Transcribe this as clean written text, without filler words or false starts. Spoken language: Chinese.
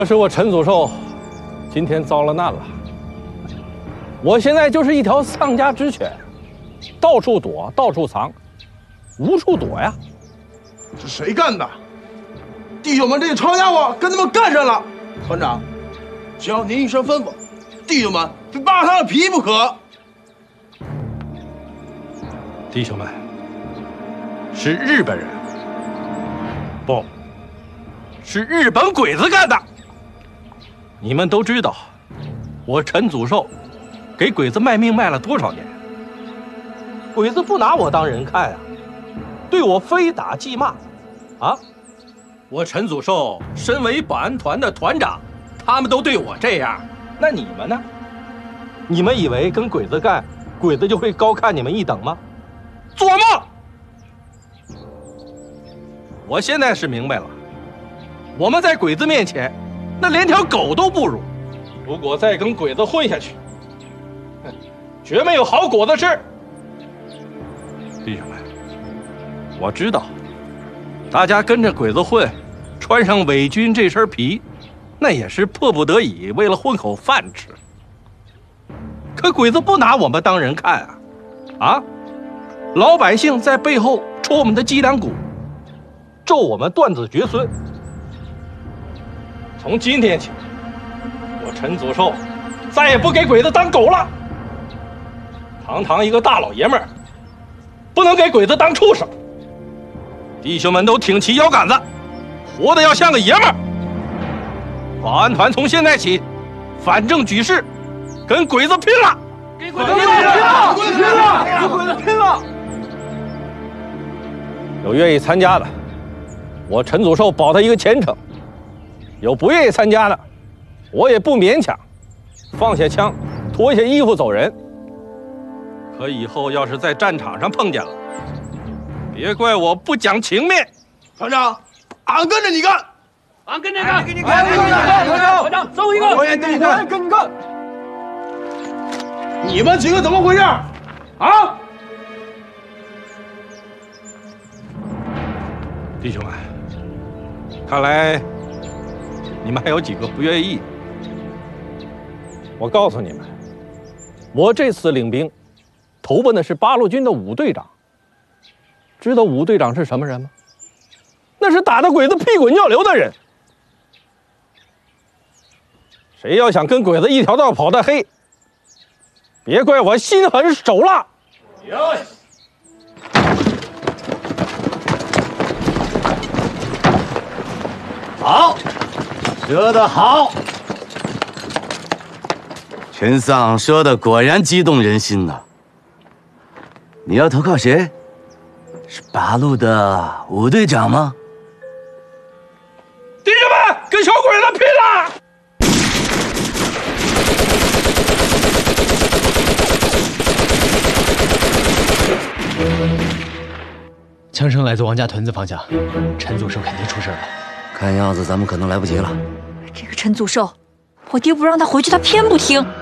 可是我陈祖寿今天遭了难了，我现在就是一条丧家之犬，到处躲，到处藏，无处躲呀。 是谁干的？弟兄们，这抄家伙跟他们干上了。团长，只要您一声吩咐，弟兄们非扒他的皮不可。 弟兄们，是日本人，不是日本鬼子干的。你们都知道，我陈祖寿给鬼子卖命卖了多少年，鬼子不拿我当人看啊，对我非打即骂，啊！我陈祖寿身为保安团的团长，他们都对我这样，那你们呢？你们以为跟鬼子干，鬼子就会高看你们一等吗？做梦！我现在是明白了，我们在鬼子面前，那连条狗都不如。如果再跟鬼子混下去，绝没有好果子吃。弟兄们，我知道，大家跟着鬼子混，穿上伪军这身皮，那也是迫不得已，为了混口饭吃。可鬼子不拿我们当人看啊！啊！老百姓在背后戳我们的脊梁骨，咒我们断子绝孙。从今天起，我陈祖寿再也不给鬼子当狗了。堂堂一个大老爷们儿，不能给鬼子当畜生。弟兄们都挺起腰杆子，活得要像个爷们儿。保安团从现在起，反正举事，跟鬼子拼了！给鬼子拼了！跟鬼子拼了！有愿意参加的，我陈祖寿保他一个前程；有不愿意参加的，我也不勉强，放下枪，脱下衣服走人。可以后要是在战场上碰见了，别怪我不讲情面。 团长，俺跟着你干， 俺跟着干，跟你干，团长，最后一个， 我也跟你干， 跟你干。 你们几个怎么回事？啊！ 弟兄们，看来你们还有几个不愿意。我告诉你们，我这次领兵，投奔的是八路军的武队长。知道武队长是什么人吗？那是打得鬼子屁滚尿流的人。谁要想跟鬼子一条道跑得黑，别怪我心狠手辣。 好，说得好，陈桑说的果然激动人心呐。你要投靠谁？是八路的武队长吗？ 弟兄们，跟小鬼子拼了！ 枪声来自王家屯子方向，陈祖寿肯定出事了。 看样子咱们可能来不及了。 这个陈祖寿，我爹不让他回去，他偏不听。